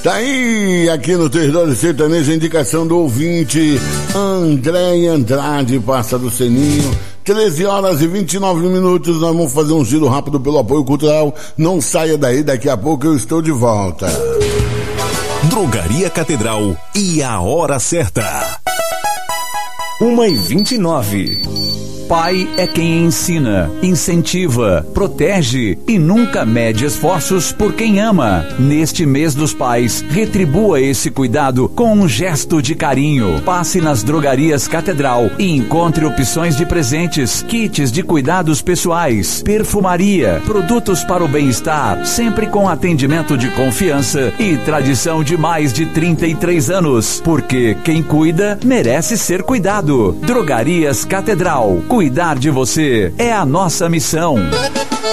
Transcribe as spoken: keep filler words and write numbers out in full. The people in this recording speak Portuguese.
Tá aí, aqui no Território Sertanejo, a indicação do ouvinte André Andrade, passa do Seninho. treze horas e vinte e nove minutos, nós vamos fazer um giro rápido pelo apoio cultural. Não saia daí, daqui a pouco eu estou de volta. Drogaria Catedral e a hora certa. uma e vinte e nove. Pai é quem ensina, incentiva, protege e nunca mede esforços por quem ama. Neste mês dos pais, retribua esse cuidado com um gesto de carinho. Passe nas drogarias Catedral e encontre opções de presentes, kits de cuidados pessoais, perfumaria, produtos para o bem-estar, sempre com atendimento de confiança e tradição de mais de trinta e três anos. Porque quem cuida merece ser cuidado. Drogarias Catedral. Cuidar de você é a nossa missão.